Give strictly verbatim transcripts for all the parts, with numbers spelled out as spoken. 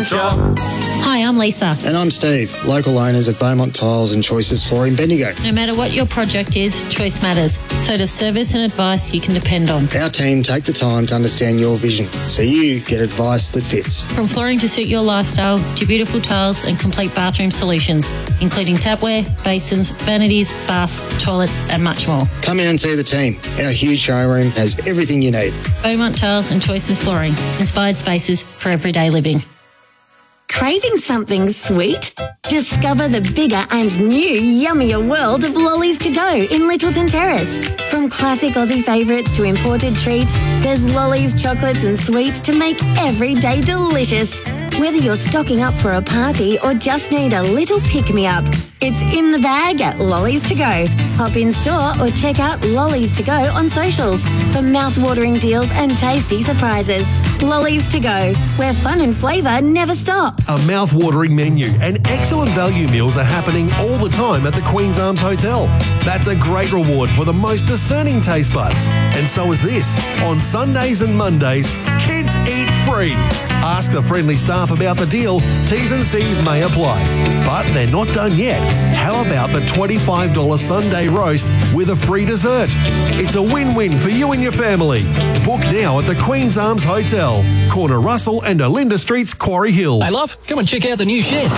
adventure. Hi, I'm Lisa. And I'm Steve, local owners of Beaumont Tiles and Choices Flooring, Bendigo. No matter what your project is, choice matters. So does service and advice you can depend on. Our team take the time to understand your vision, so you get advice that fits. From flooring to suit your lifestyle, to beautiful tiles and complete bathroom solutions, including tapware, basins, vanities, baths, toilets and much more. Come in and see the team. Our huge showroom has everything you need. Beaumont Tiles and Choices Flooring. Inspired spaces for everyday living. Craving something sweet? Discover the bigger and new yummier world of Lollies to Go in Littleton Terrace. From classic Aussie favourites to imported treats, there's Lollies chocolates and sweets to make every day delicious. Whether you're stocking up for a party or just need a little pick-me-up, it's in the bag at Lollies to Go. Hop in store or check out Lollies to Go on socials for mouth-watering deals and tasty surprises. Lollies to Go, where fun and flavour never stop. A mouth-watering menu and excellent value meals are happening all the time at the Queen's Arms Hotel. That's a great reward for the most discerning taste buds. And so is this. On Sundays and Mondays, kids eat free. Ask the friendly staff about the deal. T's and C's may apply. But they're not done yet. How about the twenty-five dollars Sunday roast with a free dessert? It's a win-win for you and your family. Book now at the Queen's Arms Hotel, corner Russell and Olinda Streets, Quarry Hill. Hey, love, come and check out the new shed.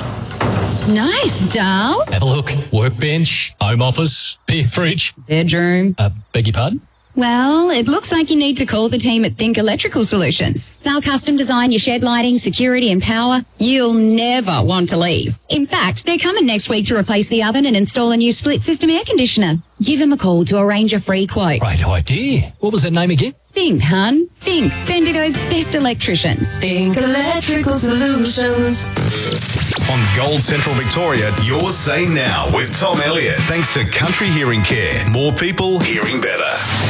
Nice, Dal. Have a look. Workbench, home office, beer fridge. Bedroom. Uh, beg your pardon? Well, it looks like you need to call the team at Think Electrical Solutions. They'll custom design your shed lighting, security and power. You'll never want to leave. In fact, they're coming next week to replace the oven and install a new split system air conditioner. Give them a call to arrange a free quote. Great idea. What was that name again? Think, hun. Think. Bendigo's best electricians. Think Electrical Solutions. On Gold Central Victoria, your say now with Tom Elliott. Thanks to Country Hearing Care. More people hearing better.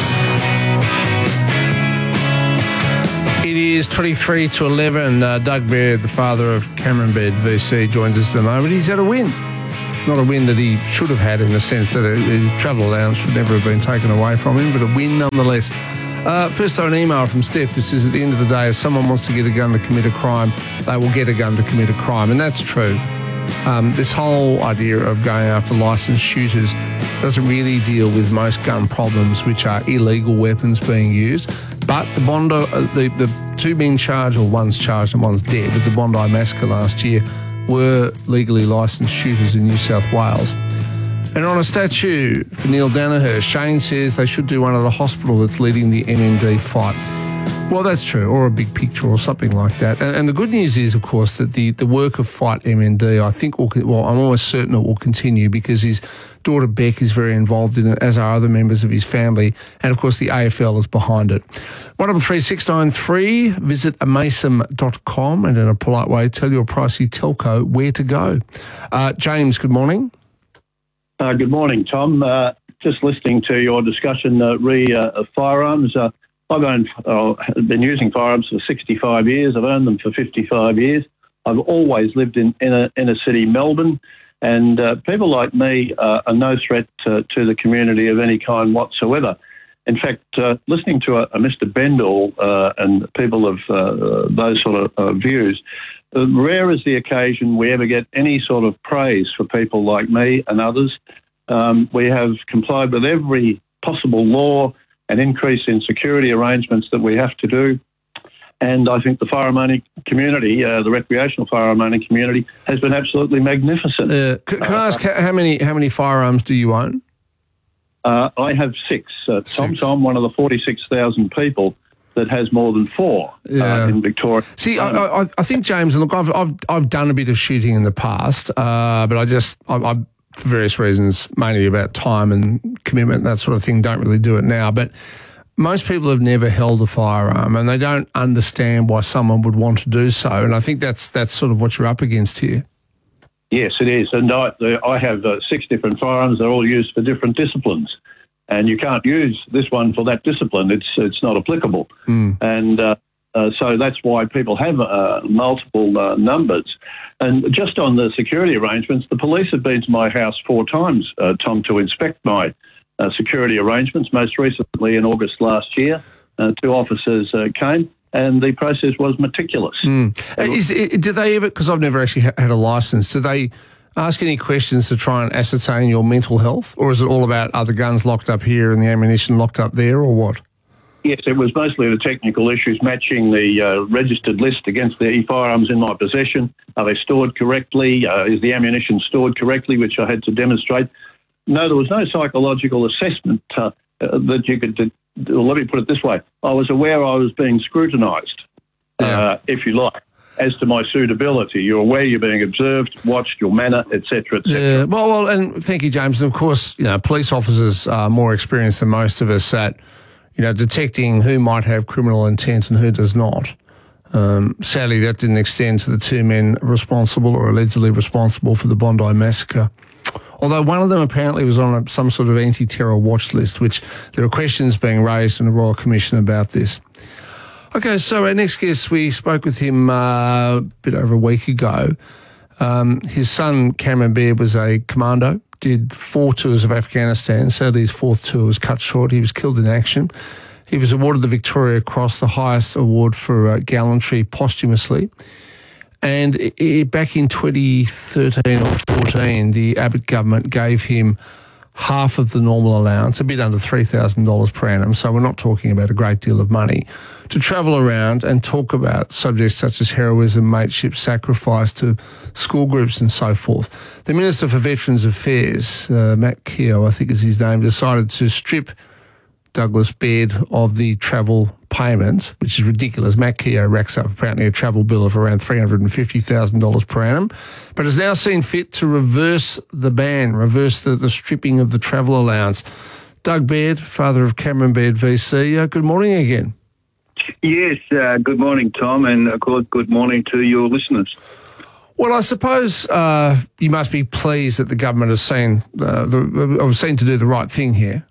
It is twenty-three to eleven. Uh, Doug Baird, the father of Cameron Baird V C, joins us at the moment. He's had a win. Not a win that he should have had in the sense that his travel allowance should never have been taken away from him, but a win nonetheless. Uh, first, an email from Steph, which says at the end of the day, if someone wants to get a gun to commit a crime, they will get a gun to commit a crime. And that's true. Um, this whole idea of going after licensed shooters doesn't really deal with most gun problems, which are illegal weapons being used. But the Bondi, uh, the, the two being charged, or one's charged and one's dead, with the Bondi massacre last year, were legally licensed shooters in New South Wales. And on a statue for Neil Danaher, Shane says they should do one at a hospital that's leading the M N D fight. Well, that's true, or a big picture or something like that. And, and the good news is, of course, that the, the work of Fight M N D, I think, will, well, I'm almost certain it will continue because his daughter Beck is very involved in it, as are other members of his family. And, of course, the A F L is behind it. one double three six nine three, visit amasum dot com and in a polite way, tell your pricey telco where to go. Uh, James, good morning. Uh, good morning, Tom. Uh, just listening to your discussion uh, re uh, of firearms. Uh, I've owned, uh, been using firearms for sixty-five years. I've owned them for fifty-five years. I've always lived in inner, inner city Melbourne, and uh, people like me uh, are no threat to, to the community of any kind whatsoever. In fact, uh, listening to a, a Mister Bendall uh, and people of uh, those sort of uh, views, uh, rare is the occasion we ever get any sort of praise for people like me and others. Um, we have complied with every possible law and increase in security arrangements that we have to do. And I think the firearm owning community, uh, the recreational firearm owning community, has been absolutely magnificent. Uh, can, can uh, I ask how many how many firearms do you own? Uh, I have six. Uh, Tom, so I'm one of the forty-six thousand people that has more than four yeah. uh, in Victoria. See, um, I, I, I think, James, and look, I've I've I've done a bit of shooting in the past, uh, but I just I, I for various reasons, mainly about time and commitment and that sort of thing, don't really do it now. But most people have never held a firearm and they don't understand why someone would want to do so. And I think that's that's sort of what you're up against here. Yes, it is. And I, I have uh, six different firearms. They're all used for different disciplines. And you can't use this one for that discipline. It's it's not applicable. Mm. And uh, uh, so that's why people have uh, multiple uh, numbers. And just on the security arrangements, the police have been to my house four times, uh, Tom, to inspect my uh, security arrangements. Most recently in August last year, uh, two officers uh, came and the process was meticulous. Mm. Is, do they ever, because I've never actually had a licence, do they ask any questions to try and ascertain your mental health, or is it all about are the guns locked up here and the ammunition locked up there, or what? Yes, it was mostly the technical issues, matching the uh, registered list against the firearms in my possession. Are they stored correctly? Uh, is the ammunition stored correctly, which I had to demonstrate? No, there was no psychological assessment uh, uh, that you could do. Well, let me put it this way. I was aware I was being scrutinised, Yeah. uh, if you like, as to my suitability. You're aware you're being observed, watched, your manner, et cetera, et cetera. Yeah, well, well, and thank you, James. And of course, you know, police officers are more experienced than most of us at, you know, detecting who might have criminal intent and who does not. Um, sadly, that didn't extend to the two men responsible or allegedly responsible for the Bondi massacre. Although one of them apparently was on a, some sort of anti-terror watch list, which there are questions being raised in the Royal Commission about this. Okay, so our next guest, we spoke with him uh, a bit over a week ago. Um, his son, Cameron Baird, was a commando, did four tours of Afghanistan. Sadly, his fourth tour was cut short. He was killed in action. He was awarded the Victoria Cross, the highest award for uh, gallantry, posthumously. And it, it, back in twenty thirteen or fourteen, the Abbott government gave him half of the normal allowance, a bit under three thousand dollars per annum, so we're not talking about a great deal of money, to travel around and talk about subjects such as heroism, mateship, sacrifice to school groups and so forth. The Minister for Veterans Affairs, uh, Matt Keogh, I think is his name, decided to strip Douglas Baird of the travel payment, which is ridiculous. Matt Keogh racks up apparently a travel bill of around three hundred fifty thousand dollars per annum, but has now seen fit to reverse the ban, reverse the, the stripping of the travel allowance. Doug Baird, father of Cameron Baird V C, uh, good morning again. Yes, uh, good morning, Tom, and of course, good morning to your listeners. Well, I suppose uh, you must be pleased that the government has seen, uh, the, uh, seen to do the right thing here.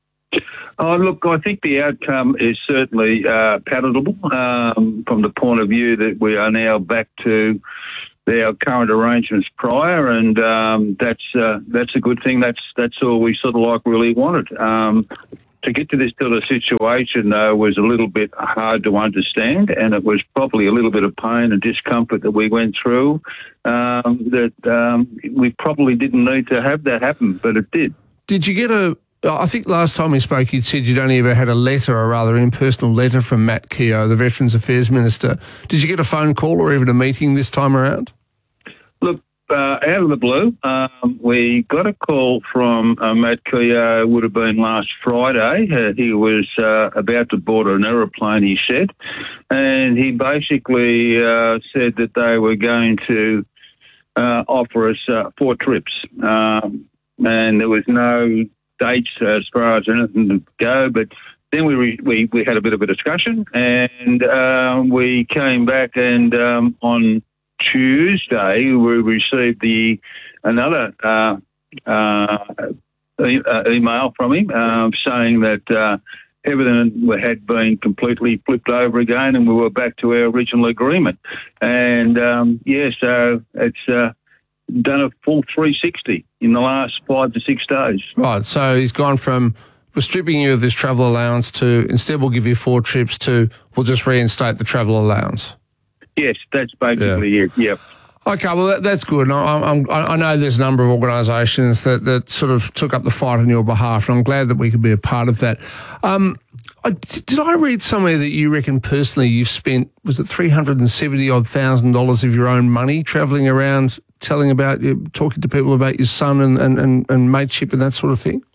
Oh, look, I think the outcome is certainly uh, palatable um, from the point of view that we are now back to our current arrangements prior, and um, that's uh, that's a good thing. That's that's all we sort of like really wanted. Um, to get to this sort of situation, though, was a little bit hard to understand, and it was probably a little bit of pain and discomfort that we went through um, that um, we probably didn't need to have that happen, but it did. Did you get a... I think last time we spoke, you'd said you'd only ever had a letter, a rather impersonal letter from Matt Keogh, the Veterans Affairs Minister. Did you get a phone call or even a meeting this time around? Look, uh, out of the blue, um, we got a call from uh, Matt Keogh, would have been last Friday. Uh, he was uh, about to board an aeroplane, he said, and he basically uh, said that they were going to uh, offer us uh, four trips, um, and there was no dates as far as anything to go, but then we re- we we had a bit of a discussion, and um, we came back, and um, on Tuesday we received the another uh, uh, e- uh, email from him um, saying that uh, everything had been completely flipped over again, and we were back to our original agreement. And um, yeah, so it's uh, done a full three sixty in the last five to six days. Right, so he's gone from we're stripping you of this travel allowance to instead we'll give you four trips to we'll just reinstate the travel allowance. Yes, that's basically yeah. it, yep. Okay, well, that, that's good. I, I'm, I know there's a number of organisations that, that sort of took up the fight on your behalf, and I'm glad that we could be a part of that. Um, I, did I read somewhere that you reckon personally you've spent, was it three hundred seventy odd thousand dollars of your own money travelling around telling about, you, talking to people about your son and, and, and, and mateship and that sort of thing?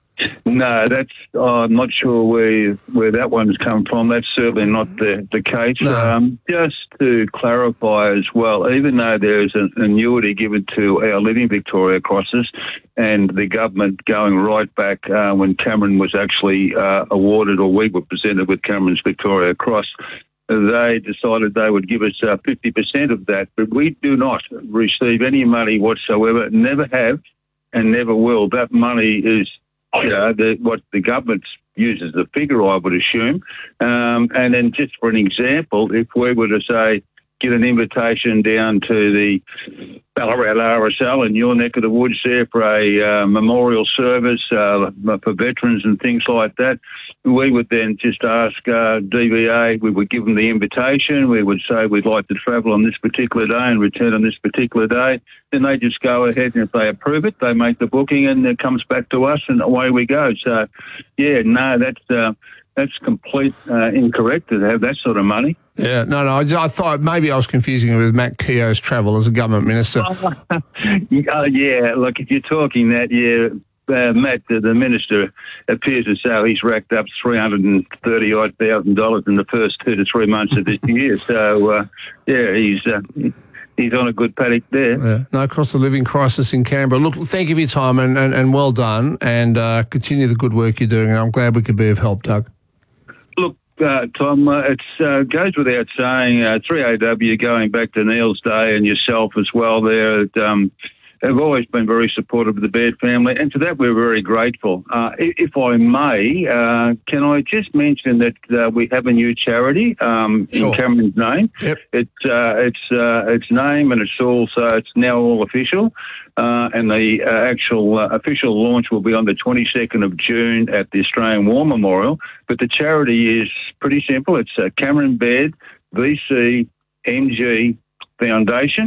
No, that's oh, I'm not sure where where that one's come from. That's certainly not the, the case. No. Um, just to clarify as well, even though there's an annuity given to our Living Victoria Crosses, and the government going right back uh, when Cameron was actually uh, awarded, or we were presented with Cameron's Victoria Cross, they decided they would give us uh, fifty percent of that, but we do not receive any money whatsoever, never have and never will. That money is, you know, the, what the government uses the figure, I would assume. Um, and then just for an example, if we were to say, get an invitation down to the Ballarat R S L in your neck of the woods there for a uh, memorial service uh, for veterans and things like that, we would then just ask uh, D V A, we would give them the invitation, we would say we'd like to travel on this particular day and return on this particular day. Then they just go ahead, and if they approve it, they make the booking and it comes back to us and away we go. So, yeah, no, that's uh, that's complete uh, incorrect to have that sort of money. Yeah, no, no, I, just, I thought maybe I was confusing it with Matt Keogh's travel as a government minister. Oh, yeah, look, if you're talking that, yeah, Uh, Matt, the, the minister, appears as though he's racked up three hundred and thirty odd thousand dollars in the first two to three months of this year. So, uh, yeah, he's uh, he's on a good paddock there. Yeah. No cost of living crisis in Canberra. Look, thank you for your time and, and, and well done, and uh, continue the good work you're doing. And I'm glad we could be of help, Doug. Look, uh, Tom, uh, it uh, goes without saying, uh, three A W going back to Neil's day and yourself as well there. Um, have always been very supportive of the Baird family, and to that we're very grateful. Uh, if I may, uh, can I just mention that uh, we have a new charity um, sure. in Cameron's name. Yep. It's uh, it's uh, its name, and it's also it's now all official. Uh, and the uh, actual uh, official launch will be on the twenty-second of June at the Australian War Memorial. But the charity is pretty simple. It's uh, Cameron Baird V C M G Foundation.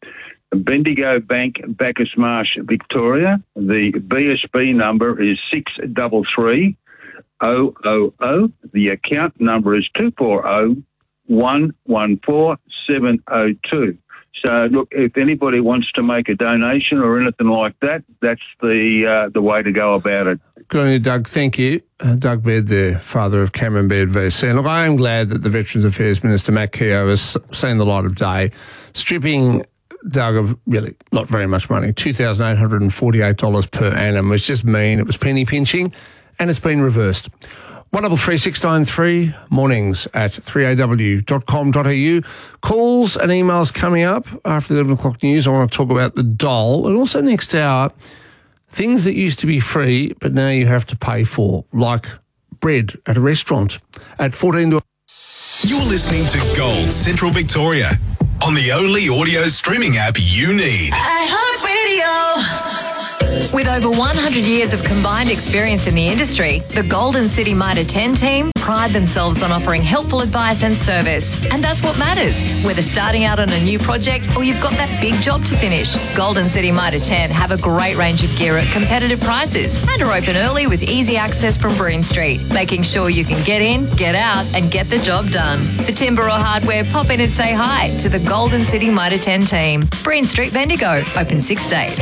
Bendigo Bank, Bacchus Marsh, Victoria. The B S B number is six three three zero zero zero. The account number is two four zero one one four seven zero two. So, look, if anybody wants to make a donation or anything like that, that's the uh, the way to go about it. Good on you, Doug. Thank you. Uh, Doug Baird, the father of Cameron Baird V C. And look, I am glad that the Veterans Affairs Minister, Matt Keogh, has seen the light of day, stripping Doug of really not very much money, two thousand eight hundred forty-eight dollars per annum, was just mean. It was penny pinching, and it's been reversed. one double three six nine three, mornings at three a w dot com dot a u. Calls and emails coming up after the eleven o'clock news. I want to talk about the dole, and also next hour, things that used to be free but now you have to pay for, like bread at a restaurant at fourteen to... You're listening to Gold Central Victoria on the only audio streaming app you need. iHeartRadio. With over one hundred years of combined experience in the industry, the Golden City Mitre ten team pride themselves on offering helpful advice and service. And that's what matters, whether starting out on a new project or you've got that big job to finish. Golden City Mitre ten have a great range of gear at competitive prices and are open early with easy access from Breen Street, making sure you can get in, get out and get the job done. For timber or hardware, pop in and say hi to the Golden City Mitre ten team. Breen Street, Bendigo, open six days.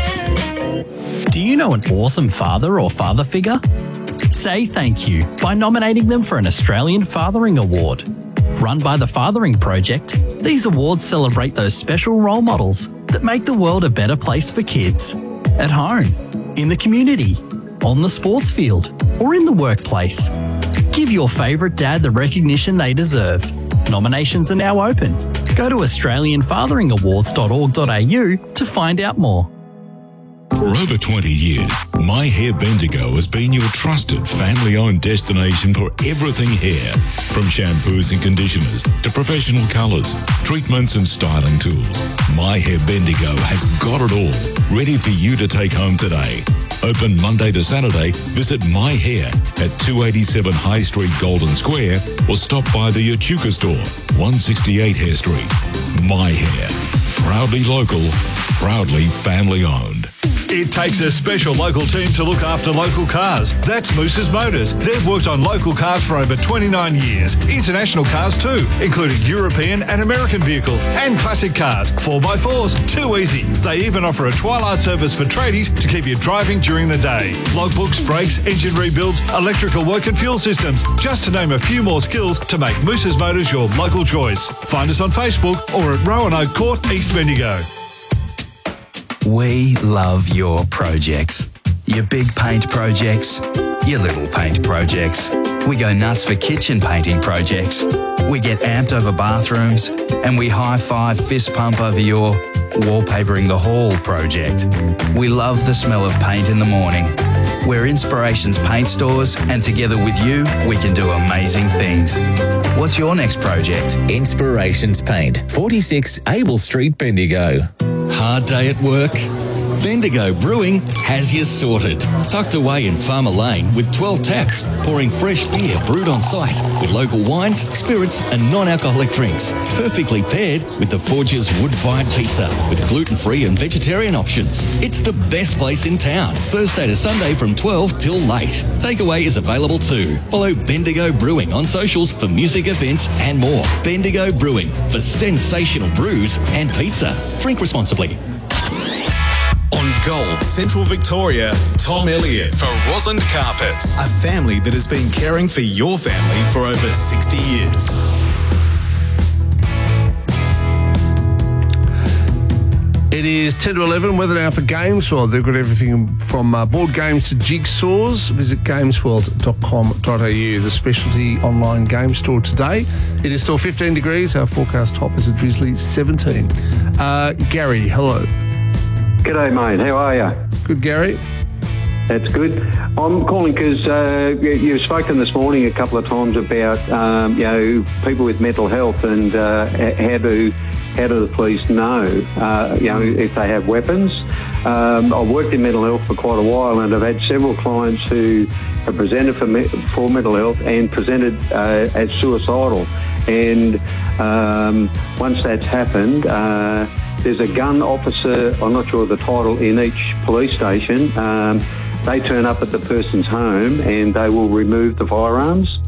Do you know an awesome father or father figure? Say thank you by nominating them for an Australian Fathering Award. Run by the Fathering Project, these awards celebrate those special role models that make the world a better place for kids. At home, in the community, on the sports field, or in the workplace. Give your favourite dad the recognition they deserve. Nominations are now open. Go to australian fathering awards dot org dot a u to find out more. For over twenty years, My Hair Bendigo has been your trusted family-owned destination for everything hair. From shampoos and conditioners to professional colours, treatments and styling tools. My Hair Bendigo has got it all, ready for you to take home today. Open Monday to Saturday, visit My Hair at two eighty-seven High Street, Golden Square, or stop by the Echuca store, one sixty-eight Hare Street. My Hair, proudly local, proudly family-owned. It takes a special local team to look after local cars. That's Moose's Motors. They've worked on local cars for over twenty-nine years. International cars too, including European and American vehicles and classic cars. four by fours, too easy. They even offer a twilight service for tradies to keep you driving during the day. Logbooks, brakes, engine rebuilds, electrical work and fuel systems. Just to name a few more skills to make Moose's Motors your local choice. Find us on Facebook or at Roanoke Court, East Bendigo. We love your projects. Your big paint projects, your little paint projects. We go nuts for kitchen painting projects. We get amped over bathrooms, and we high-five fist pump over your wallpapering the hall project. We love the smell of paint in the morning. We're Inspirations Paint Stores, and together with you, we can do amazing things. What's your next project? Inspirations Paint, forty-six Abel Street, Bendigo. Hard day at work? Bendigo Brewing has you sorted. Tucked away in Farmer Lane with twelve taps, pouring fresh beer brewed on site with local wines, spirits and non-alcoholic drinks. Perfectly paired with the Forge's wood-fired pizza with gluten-free and vegetarian options. It's the best place in town. Thursday to Sunday from twelve till late. Takeaway is available too. Follow Bendigo Brewing on socials for music events and more. Bendigo Brewing for sensational brews and pizza. Drink responsibly. On Gold Central Victoria, Tom Elliott for Rosland Carpets, a family that has been caring for your family for over sixty years. It is ten to eleven, weather now for Games World. They've got everything from uh, board games to jigsaws. Visit games world dot com dot a u, the specialty online game store today. It is still fifteen degrees. Our forecast top is a drizzly seventeen. Uh, Gary, hello. G'day, mate. How are you? Good, Gary. That's good. I'm calling because uh, you've spoken this morning a couple of times about um, you know people with mental health and uh, how do how do the police know uh, you know if they have weapons. Um, I've worked in mental health for quite a while, and I've had several clients who have presented for me- for mental health and presented uh, as suicidal. And um, once that's happened. Uh, There's a gun officer, I'm not sure of the title, in each police station. Um, they turn up at the person's home and they will remove the firearms.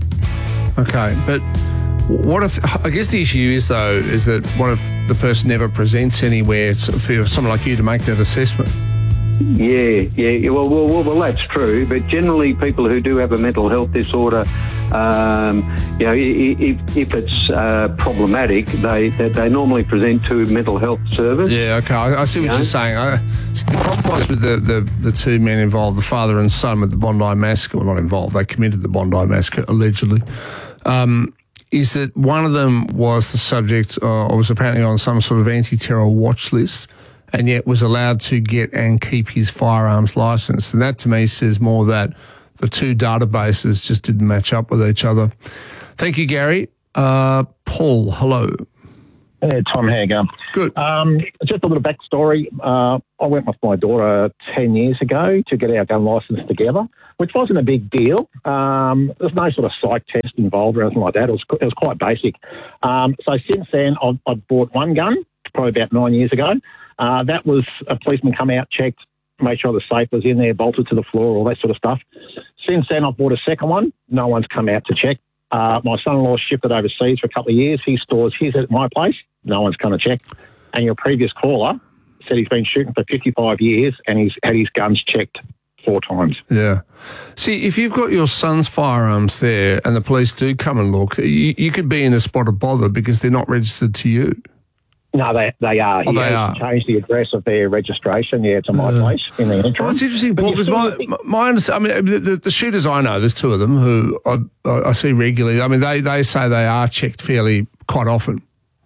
Okay, but what if, I guess the issue is though, is that what if the person never presents anywhere for someone like you to make that assessment? Yeah, yeah, well, well, well, well, that's true. But generally, people who do have a mental health disorder, um, you know, if, if it's uh, problematic, they, they they normally present to mental health service. Yeah, okay, I, I see what you you're know? saying. I, the problem was with the, the, the two men involved, the father and son with the Bondi Massacre, well, not involved, they committed the Bondi Massacre, allegedly, um, is that one of them was the subject, uh, or was apparently on some sort of anti-terror watch list, and yet was allowed to get and keep his firearms licence. And that to me says more that the two databases just didn't match up with each other. Thank you, Gary. Uh, Paul, hello. Hey, Tom, how you going? Good. Um, just a little backstory. Uh, I went with my daughter ten years ago to get our gun licence together, which wasn't a big deal. Um, there's no sort of psych test involved or anything like that. It was, it was quite basic. Um, so since then, I've, I've bought one gun, probably about nine years ago. Uh, that was a policeman come out, checked, made sure the safe was in there, bolted to the floor, all that sort of stuff. Since then, I've bought a second one. No one's come out to check. Uh, my son-in-law shifted overseas for a couple of years. He stores his at my place. No one's come to check. And your previous caller said he's been shooting for fifty-five years and he's had his guns checked four times. Yeah. See, if you've got your son's firearms there and the police do come and look, you, you could be in a spot of bother because they're not registered to you. No, they they are. Oh, he they has are. changed the address of their registration, yeah, to my Uh, place in the entrance. Well, it's interesting, Paul, because my, my understanding, I mean, the, the shooters I know, there's two of them who I, I, I see regularly. I mean, they, they say they are checked fairly quite often.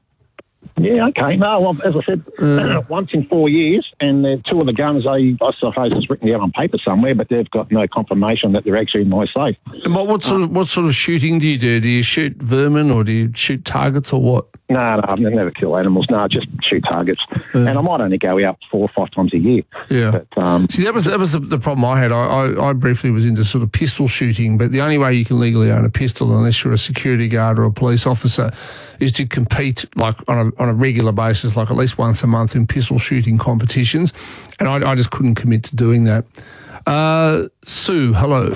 Yeah, okay. No, well, as I said, Uh. once in four years, and the two of the guns, I, I suppose it's written down on paper somewhere, but they've got no confirmation that they're actually in my safe. And what, what sort of what sort of shooting do you do? Do you shoot vermin or do you shoot targets or what? No, no, I've never kill animals. No, just shoot targets. And I might only go out four or five times a year. Yeah. But, um, See, that was that was the, the problem I had. I, I, I briefly was into sort of pistol shooting, but the only way you can legally own a pistol, unless you're a security guard or a police officer, is to compete like on a on a regular basis, like at least once a month in pistol shooting competitions. And I, I just couldn't commit to doing that. Uh, Sue, hello.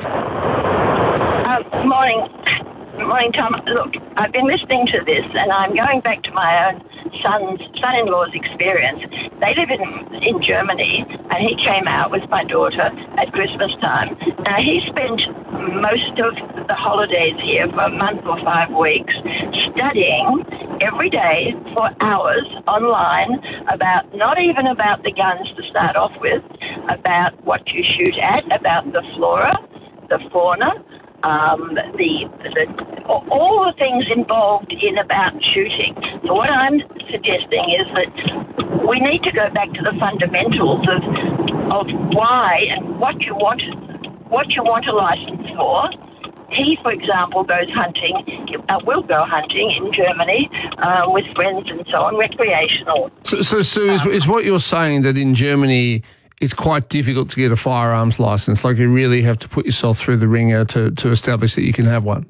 Um, morning. Morning, Tom. Look, I've been listening to this and I'm going back to my own son's, son-in-law's experience. They live in, in Germany and he came out with my daughter at Christmas time. Now, he spent most of the holidays here for a month or five weeks studying every day for hours online about, not even about the guns to start off with, about what you shoot at, about the flora, the fauna, Um, the, the all the things involved in about shooting. So what I'm suggesting is that we need to go back to the fundamentals of of why and what you want what you want a license for. He, for example, goes hunting, uh, will go hunting in Germany uh, with friends and so on, recreational. So, so Sue, is, is what you're saying that in Germany it's quite difficult to get a firearms license? Like you really have to put yourself through the ringer to, to establish that you can have one?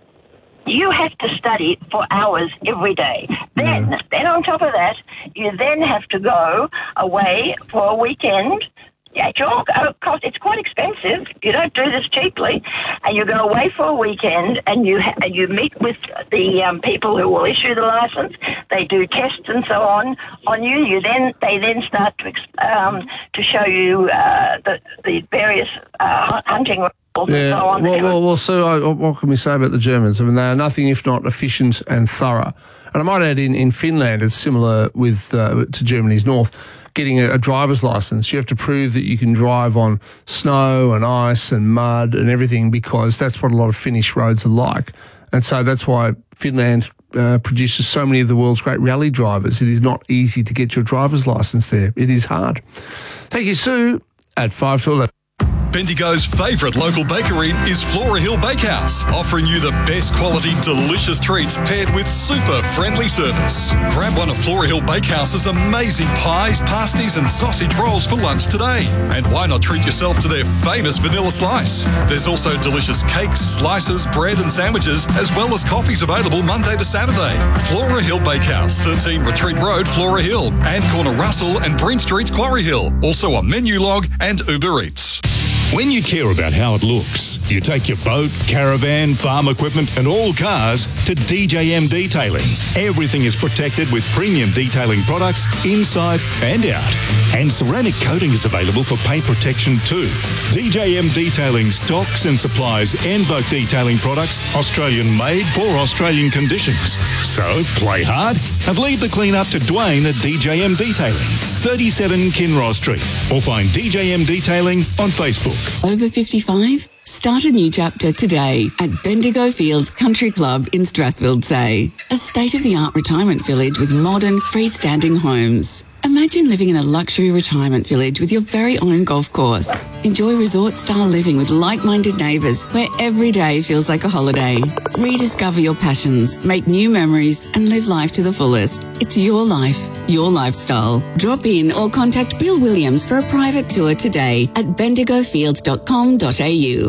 You have to study for hours every day. Then, yeah. then on top of that, you then have to go away for a weekend. Yeah, your cost, it's quite expensive. You don't do this cheaply. And you go away for a weekend and you ha- and you meet with the um, people who will issue the license. They do tests and so on on you. You then They then start to um, to show you uh, the, the various uh, hunting rules. Yeah, so on. well, well, well, Sue, I, what can we say about the Germans? I mean, they are nothing if not efficient and thorough. And I might add, in, in Finland, it's similar with uh, to Germany's north. Getting a, a driver's license, you have to prove that you can drive on snow and ice and mud and everything, because that's what a lot of Finnish roads are like. And so that's why Finland uh, produces so many of the world's great rally drivers. It is not easy to get your driver's license there. It is hard. Thank you, Sue, at five to eleven. Bendigo's favourite local bakery is Flora Hill Bakehouse, offering you the best quality, delicious treats paired with super friendly service. Grab one of Flora Hill Bakehouse's amazing pies, pasties and sausage rolls for lunch today. And why not treat yourself to their famous vanilla slice? There's also delicious cakes, slices, bread and sandwiches, as well as coffees available Monday to Saturday. Flora Hill Bakehouse, thirteen Retreat Road, Flora Hill, and corner Russell and Breen Streets, Quarry Hill. Also on Menu Log and Uber Eats. When you care about how it looks, you take your boat, caravan, farm equipment and all cars to D J M Detailing. Everything is protected with premium detailing products inside and out. And ceramic coating is available for paint protection too. D J M Detailing stocks and supplies Envoke detailing products, Australian made for Australian conditions. So play hard and leave the clean up to Dwayne at D J M Detailing, thirty-seven Kinross Street, or find D J M Detailing on Facebook. Over fifty-five? Start a new chapter today at Bendigo Fields Country Club in Strathfield-Say, a state-of-the-art retirement village with modern, freestanding homes. Imagine living in a luxury retirement village with your very own golf course. Enjoy resort-style living with like-minded neighbours where every day feels like a holiday. Rediscover your passions, make new memories and live life to the fullest. It's your life, your lifestyle. Drop in or contact Bill Williams for a private tour today at bendigo fields dot com dot a u.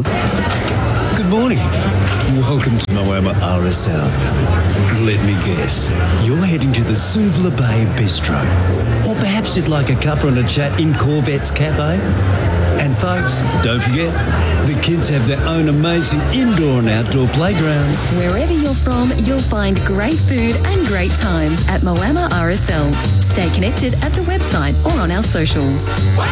Good morning. Welcome to Moama R S L. Let me guess, you're heading to the Suvla Bay Bistro. Or perhaps you'd like a cuppa and a chat in Corvette's Cafe. And folks, don't forget, the kids have their own amazing indoor and outdoor playground. Wherever you're from, you'll find great food and great times at Moama R S L. Stay connected at the website or on our socials.